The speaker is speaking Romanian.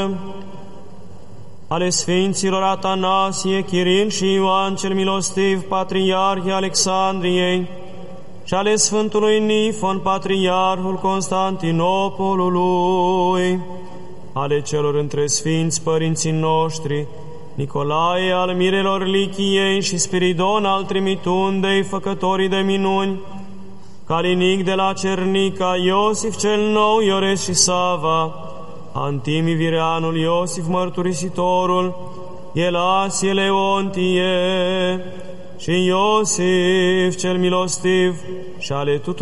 ale Sfinților Atanasie, Chirin și Ioan cel Milostiv, Patriarhii Alexandriei, și ale Sfântului Nifon, Patriarhul Constantinopolului, ale celor între Sfinți Părinții noștri, Nicolae al Mirelor Lichiei și Spiridon al Trimitundei, făcătorii de minuni, Calinic de la Cernica, Iosif cel Nou, Iores și Sava, Antimi Vireanul, Iosif Mărturisitorul, Elasie Leontie și Iosif cel Milostiv și ale tuturor